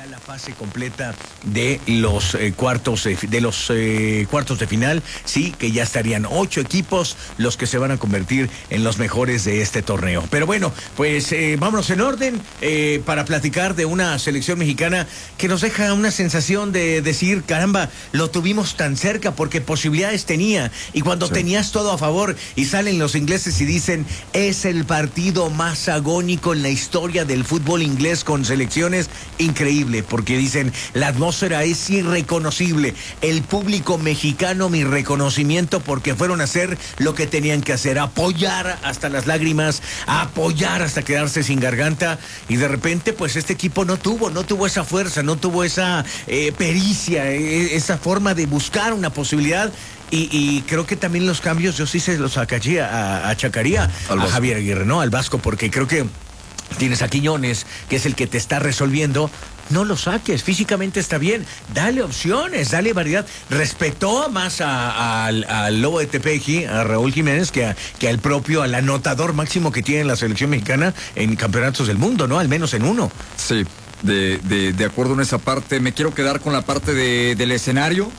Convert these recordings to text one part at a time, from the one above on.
ya la fase completa de los cuartos de final. Sí, que ya estarían 8 equipos los que se van a convertir en los mejores de este torneo. Pero bueno, pues vámonos en orden para platicar de una selección mexicana que nos deja una sensación de decir, caramba, lo tuvimos tan cerca porque posibilidades tenía. Y cuando tenías todo a favor y salen los ingleses y dicen, es el partido más agónico en la historia del fútbol inglés con selecciones, increíble, porque dicen, la atmósfera es irreconocible. El público mexicano, mi reconocimiento, porque fueron a hacer lo que tenían que hacer, apoyar hasta las lágrimas, apoyar hasta quedarse sin garganta, y de repente pues este equipo no tuvo esa fuerza, no tuvo esa pericia, esa forma de buscar una posibilidad. Y creo que también los cambios yo sí se los achacaría a Javier Aguirre, ¿no? Al Vasco, porque creo que tienes a Quiñones, que es el que te está resolviendo. No lo saques, físicamente está bien, dale opciones, dale variedad. Respetó más al Lobo de Tepeji, a Raúl Jiménez, que al anotador máximo que tiene la selección mexicana en campeonatos del mundo, ¿no? Al menos en uno. Sí, de acuerdo en esa parte. Me quiero quedar con la parte del escenario,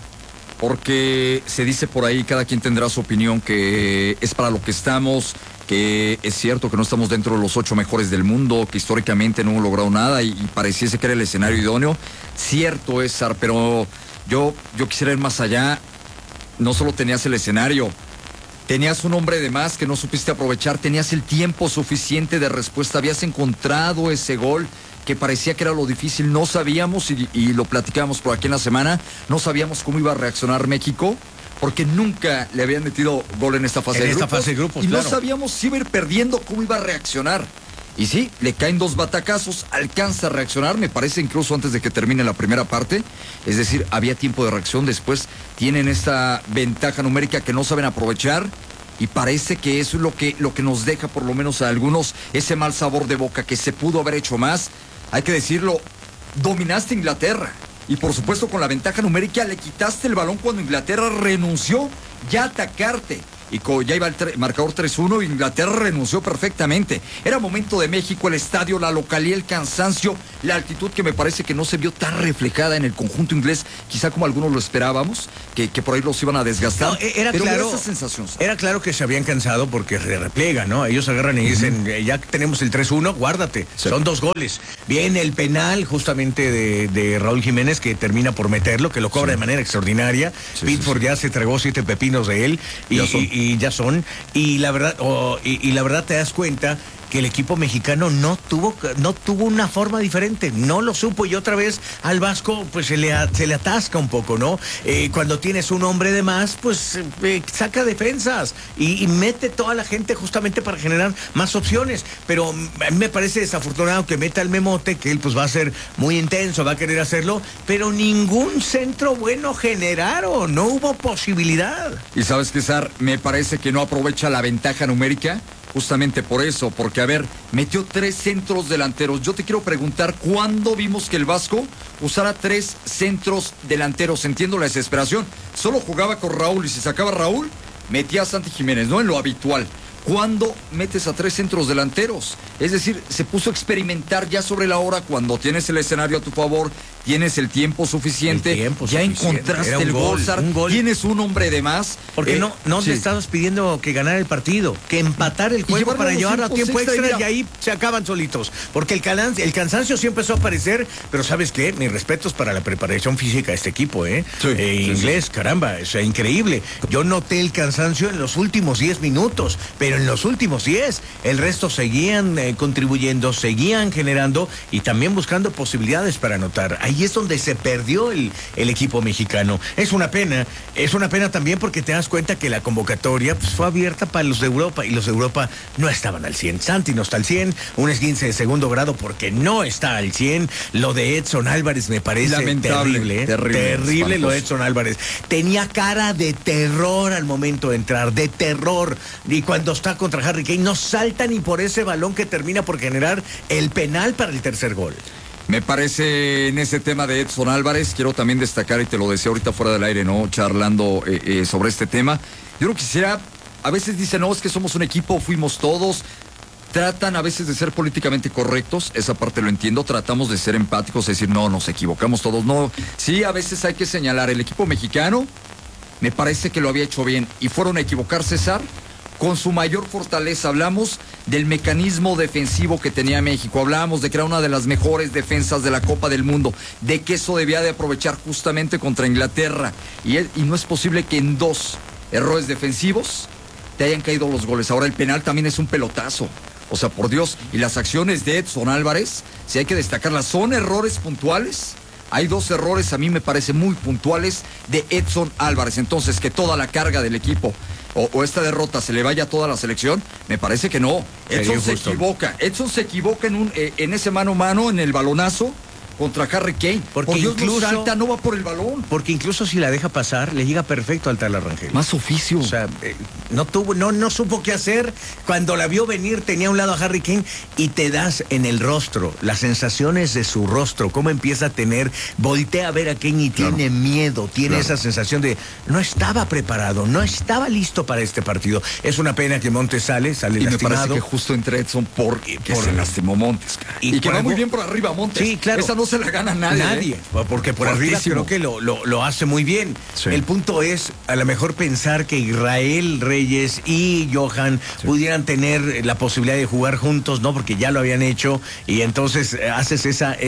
porque se dice por ahí, cada quien tendrá su opinión, que es para lo que estamos, que es cierto que no estamos dentro de los 8 mejores del mundo, que históricamente no hemos logrado nada y pareciese que era el escenario idóneo. Cierto es, Sar, pero yo quisiera ir más allá. No solo tenías el escenario, tenías un hombre de más que no supiste aprovechar, tenías el tiempo suficiente de respuesta, habías encontrado ese gol que parecía que era lo difícil. No sabíamos, y lo platicábamos por aquí en la semana, no sabíamos cómo iba a reaccionar México, porque nunca le habían metido gol en esta fase de grupos. Y claro, no sabíamos si iba a ir perdiendo, cómo iba a reaccionar. Y sí, le caen 2 batacazos, alcanza a reaccionar, me parece incluso antes de que termine la primera parte. Es decir, había tiempo de reacción. Después tienen esta ventaja numérica que no saben aprovechar. Y parece que eso es lo que nos deja, por lo menos a algunos, ese mal sabor de boca, que se pudo haber hecho más. Hay que decirlo, dominaste Inglaterra. Y por supuesto con la ventaja numérica le quitaste el balón cuando Inglaterra renunció ya a atacarte. Y ya iba el marcador 3-1, Inglaterra renunció perfectamente. Era momento de México, el estadio, la localía, el cansancio, la altitud, que me parece que no se vio tan reflejada en el conjunto inglés, quizá como algunos lo esperábamos, que por ahí los iban a desgastar. No, pero claro, esa sensación, era claro que se habían cansado porque se replegan, ¿no? Ellos agarran y dicen, ya tenemos el 3-1, guárdate, son 2 goles. Viene el penal justamente de Raúl Jiménez, que termina por meterlo, que lo cobra de manera extraordinaria. Pickford ya se tragó 7 pepinos de él, y la verdad te das cuenta que el equipo mexicano no tuvo una forma diferente, no lo supo, y otra vez al Vasco pues se le atasca un poco, ¿no? Cuando tienes un hombre de más, pues saca defensas y mete toda la gente justamente para generar más opciones, pero a mí me parece desafortunado que meta al Memote, que él pues va a ser muy intenso, va a querer hacerlo, pero ningún centro bueno generaron, no hubo posibilidad. Y sabes qué, Sar, me parece que no aprovecha la ventaja numérica. Justamente por eso, porque a ver, metió 3 centros delanteros. Yo te quiero preguntar, ¿cuándo vimos que el Vasco usara 3 centros delanteros? Entiendo la desesperación. Solo jugaba con Raúl, y si sacaba a Raúl, metía a Santi Jiménez, ¿no? En lo habitual. ¿Cuándo metes a 3 centros delanteros? Es decir, se puso a experimentar ya sobre la hora, cuando tienes el escenario a tu favor, tienes el tiempo suficiente, encontraste el gol, tienes un hombre de más. Porque no le estabas pidiendo que ganara el partido, que empatara el juego para llevarlo a tiempo extra, y ahí se acaban solitos. Porque el cansancio sí empezó a aparecer, pero ¿sabes qué? Mis respetos para la preparación física de este equipo, inglés, caramba, es increíble. Yo noté el cansancio en los últimos 10 minutos, pero en los últimos 10, el resto seguían contribuyendo, seguían generando y también buscando posibilidades para anotar. Ahí es donde se perdió el equipo mexicano. Es una pena también, porque te das cuenta que la convocatoria pues, fue abierta para los de Europa, y los de Europa no estaban al 100. Santi no está al 100, un esguince de segundo grado porque no está al 100. Lo de Edson Álvarez me parece lamentable, terrible lo de Edson Álvarez. Tenía cara de terror al momento de entrar, de terror, y cuando está contra Harry Kane no salta ni por ese balón que termina por generar el penal para el tercer gol. Me parece, en ese tema de Edson Álvarez, quiero también destacar, y te lo decía ahorita fuera del aire, ¿no? Charlando sobre este tema. Yo no quisiera, a veces dicen, no, es que somos un equipo, fuimos todos. tratan a veces de ser políticamente correctos, esa parte lo entiendo, tratamos de ser empáticos, decir, no, nos equivocamos todos, no. Sí, a veces hay que señalar, el equipo mexicano me parece que lo había hecho bien y fueron a equivocar, César, con su mayor fortaleza. Hablamos del mecanismo defensivo que tenía México, hablábamos de que era una de las mejores defensas de la Copa del Mundo, de que eso debía de aprovechar justamente contra Inglaterra, y no es posible que en 2 errores defensivos te hayan caído los goles. Ahora el penal también es un pelotazo. O sea, por Dios, y las acciones de Edson Álvarez, si hay que destacarlas, son errores puntuales. Hay 2 errores, a mí me parece muy puntuales, de Edson Álvarez. Entonces, que toda la carga del equipo o esta derrota se le vaya a toda la selección, me parece que no. Edson se equivoca. Edson se equivoca en ese mano a mano, en el balonazo contra Harry Kane. Porque por Dios, incluso no salta, no va por el balón. Porque incluso si la deja pasar, le llega perfecto al Tala Rangel. Más oficio. O sea, no supo qué hacer. Cuando la vio venir, tenía a un lado a Harry Kane y te das en el rostro, las sensaciones de su rostro, cómo empieza a tener, voltea a ver a Kane y tiene miedo, tiene esa sensación de no estaba preparado, no estaba listo para este partido. Es una pena que Montes sale y lastimado. Me parece que justo entre Edson porque se lastimó Montes. Y que va muy bien por arriba Montes. Sí, claro. Esa no se la gana nadie. Porque por arriba creo que lo hace muy bien. Sí. El punto es, a lo mejor pensar que Israel Reyes y Johan pudieran tener la posibilidad de jugar juntos, ¿no? Porque ya lo habían hecho, y entonces haces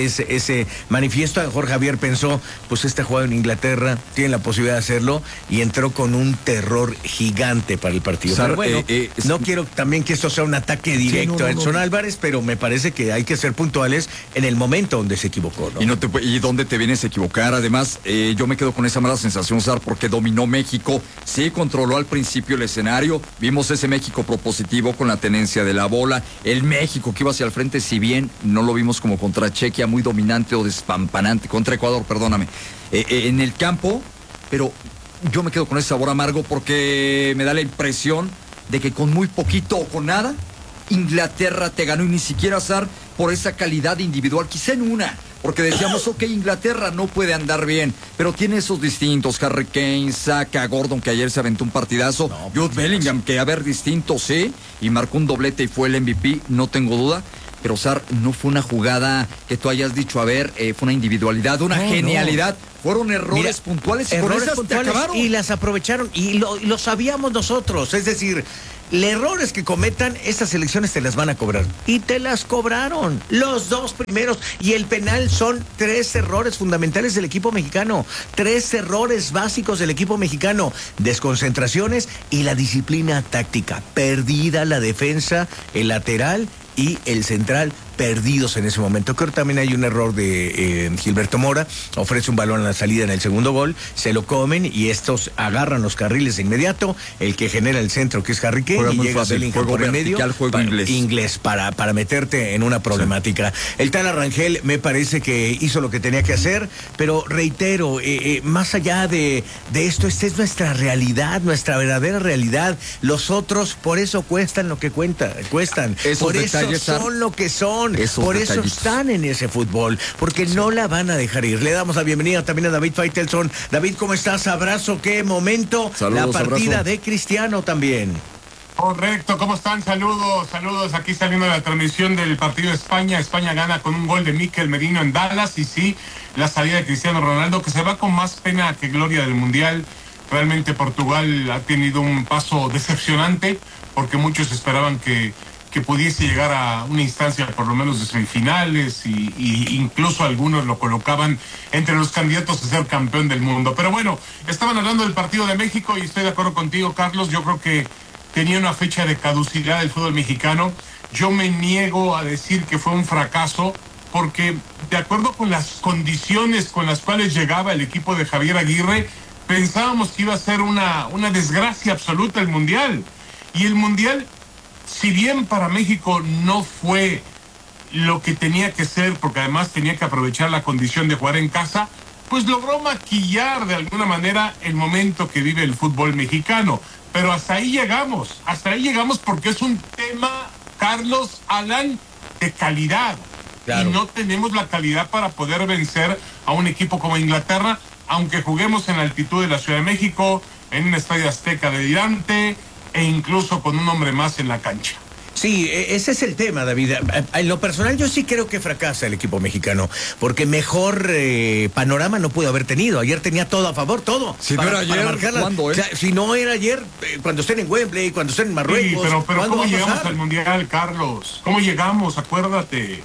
ese manifiesto. A lo mejor Javier pensó, pues este jugador en Inglaterra tiene la posibilidad de hacerlo, y entró con un terror gigante para el partido. Pero bueno, no quiero también que esto sea un ataque directo a Edson Álvarez, pero me parece que hay que ser puntuales en el momento donde se equivocó, ¿no? Y dónde te vienes a equivocar. Además, yo me quedo con esa mala sensación, Sar, porque dominó México, sí controló al principio el escenario, vimos ese México propositivo con la tenencia de la bola, el México que iba hacia el frente, si bien no lo vimos como contra Chequia, muy dominante o despampanante, contra Ecuador, perdóname, en el campo, pero yo me quedo con ese sabor amargo porque me da la impresión de que con muy poquito o con nada, Inglaterra te ganó, y ni siquiera, Sar, por esa calidad individual, quizá en una, porque decíamos, ok, Inglaterra no puede andar bien, pero tiene esos distintos, Harry Kane, Saka, Gordon, que ayer se aventó un partidazo, Jude Bellingham, que a ver, distinto, sí, y marcó un doblete y fue el MVP, no tengo duda, pero Sar, no fue una jugada que tú hayas dicho, a ver, fue una individualidad, una genialidad. Fueron errores puntuales y errores con esas puntuales, te acabaron. Y las aprovecharon, y lo sabíamos nosotros. Es decir, los errores que cometan, estas selecciones te las van a cobrar. Y te las cobraron. Los 2 primeros. Y el penal son 3 errores fundamentales del equipo mexicano. 3 errores básicos del equipo mexicano. Desconcentraciones y la disciplina táctica. Perdida la defensa, el lateral y el central, perdidos en ese momento. Creo que también hay un error de Gilberto Mora, ofrece un balón a la salida en el segundo gol, se lo comen y estos agarran los carriles de inmediato, el que genera el centro, que es Harry Kane, y llega Bellingham por el medio, juego inglés para meterte en una problemática. El Tala Rangel me parece que hizo lo que tenía que hacer, pero reitero, más allá de esto, esta es nuestra realidad, nuestra verdadera realidad. Los otros por eso cuestan lo que cuestan, por eso son lo que son. Por eso están en ese fútbol, porque no la van a dejar ir. Le damos la bienvenida también a David Faitelson. David, ¿cómo estás? Abrazo, qué momento. Saludos, la partida abrazo de Cristiano también. Correcto, ¿cómo están? Saludos. Aquí saliendo de la transmisión del partido de España. España gana con un gol de Mikel Merino en Dallas, y sí, la salida de Cristiano Ronaldo, que se va con más pena que gloria del Mundial. Realmente Portugal ha tenido un paso decepcionante, porque muchos esperaban que pudiese llegar a una instancia por lo menos de semifinales, y incluso algunos lo colocaban entre los candidatos a ser campeón del mundo. Pero bueno, estaban hablando del partido de México y estoy de acuerdo contigo, Carlos. Yo creo que tenía una fecha de caducidad el fútbol mexicano. Yo me niego a decir que fue un fracaso, porque de acuerdo con las condiciones con las cuales llegaba el equipo de Javier Aguirre, pensábamos que iba a ser una desgracia absoluta el Mundial. Y el Mundial, si bien para México no fue lo que tenía que ser, porque además tenía que aprovechar la condición de jugar en casa, pues logró maquillar de alguna manera el momento que vive el fútbol mexicano. Pero hasta ahí llegamos porque es un tema, Carlos, Alan, de calidad. Claro. Y no tenemos la calidad para poder vencer a un equipo como Inglaterra, aunque juguemos en la altitud de la Ciudad de México, en un estadio Azteca delirante, e incluso con un hombre más en la cancha. Sí, ese es el tema, David. En lo personal yo sí creo que fracasa el equipo mexicano, porque mejor panorama no pudo haber tenido. Ayer tenía todo a favor, todo. Si no era ayer, ¿cuándo, O sea, si no era ayer, cuando estén en Wembley, cuando estén en Marruecos. Sí, pero ¿cómo llegamos pasar? al Mundial, Carlos? ¿Cómo llegamos? Acuérdate.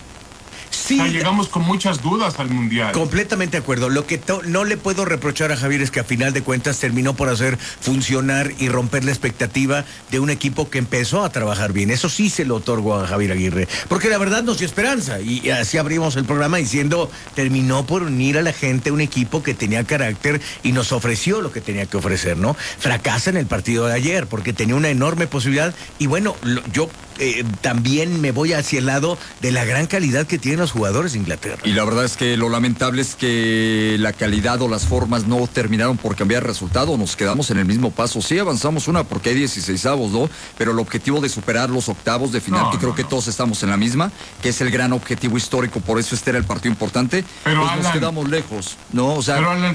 Sí, O sea, llegamos con muchas dudas al Mundial. completamente de acuerdo. Lo que no le puedo reprochar a Javier es que a final de cuentas terminó por hacer funcionar y romper la expectativa de un equipo que empezó a trabajar bien. Eso sí se lo otorgo a Javier Aguirre, porque la verdad nos dio esperanza y así abrimos el programa diciendo, terminó por unir a la gente a un equipo que tenía carácter y nos ofreció lo que tenía que ofrecer, ¿no? Fracasa en el partido de ayer porque tenía una enorme posibilidad y bueno, yo también me voy hacia el lado de la gran calidad que tienen los jugadores de Inglaterra. Y la verdad es que lo lamentable es que la calidad o las formas no terminaron por cambiar el resultado, nos quedamos en el mismo paso. Sí avanzamos una porque hay 16avos, ¿no? Pero el objetivo de superar los octavos de final, creo que todos estamos en la misma, que es el gran objetivo histórico, por eso este era el partido importante, pero pues Alan, nos quedamos lejos, ¿no? O sea, pero Alan,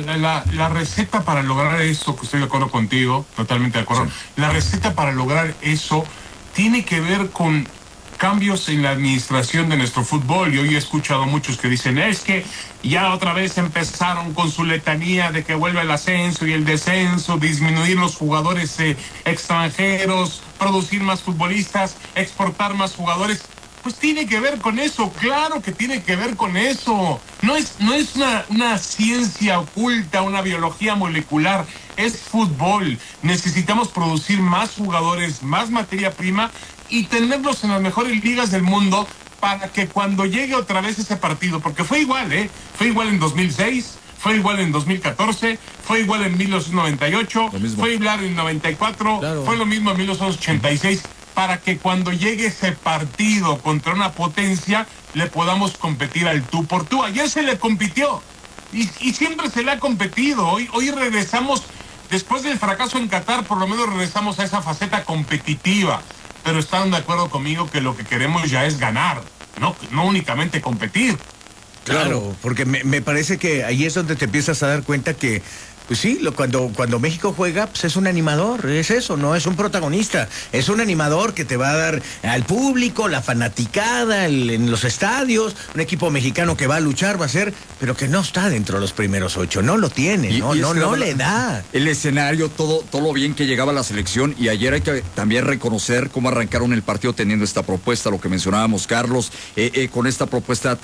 la receta para lograr eso, que estoy de acuerdo contigo, totalmente de acuerdo, sí. La receta para lograr eso tiene que ver con cambios en la administración de nuestro fútbol. Y hoy he escuchado a muchos que dicen, es que ya otra vez empezaron con su letanía de que vuelve el ascenso y el descenso, disminuir los jugadores extranjeros, producir más futbolistas, exportar más jugadores. Pues tiene que ver con eso, claro que tiene que ver con eso. No es una ciencia oculta, una biología molecular, es fútbol. Necesitamos producir más jugadores, más materia prima y tenerlos en las mejores ligas del mundo para que cuando llegue otra vez ese partido, porque fue igual, fue igual en 2006, fue igual en 2014, fue igual en 1998, fue igual en 94, claro. Fue lo mismo en 1986. Para que cuando llegue ese partido contra una potencia, le podamos competir al tú por tú. Ayer se le compitió y siempre se le ha competido. Hoy regresamos, después del fracaso en Qatar, por lo menos regresamos a esa faceta competitiva. Pero están de acuerdo conmigo que lo que queremos ya es ganar, no únicamente competir. Claro, porque me parece que ahí es donde te empiezas a dar cuenta que pues sí, cuando México juega, pues es un animador, es eso, no es un protagonista, es un animador que te va a dar al público, la fanaticada, en los estadios, un equipo mexicano que va a luchar, va a ser, pero que no está dentro de los primeros 8, no lo tiene, no le da. El escenario, todo lo bien que llegaba la selección, y ayer hay que también reconocer cómo arrancaron el partido teniendo esta propuesta, lo que mencionábamos, Carlos, con esta propuesta